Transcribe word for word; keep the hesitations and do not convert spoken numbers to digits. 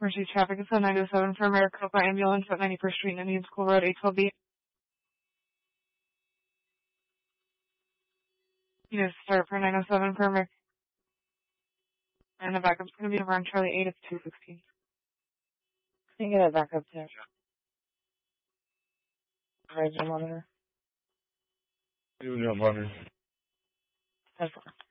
Mercy traffic is on nine oh seven for Maricopa ambulance at ninety-first Street and Indian School Road, eight twelve B. You just start for nine oh seven for Maricopa. And the backup's going to be over on Charlie eight, it's two sixteen. Can you get a backup too? Raise your monitor. Do your monitor. That's fine.